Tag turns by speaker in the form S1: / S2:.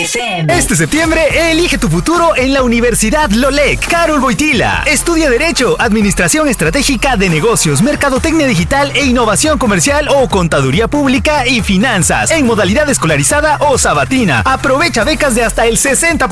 S1: FM.
S2: Este septiembre, elige tu futuro en la Universidad LOLEC. Carol Wojtyla. Estudia Derecho, Administración Estratégica de Negocios, Mercadotecnia Digital e Innovación Comercial o Contaduría Pública y Finanzas en modalidad escolarizada o sabatina. Aprovecha becas de hasta el 60%.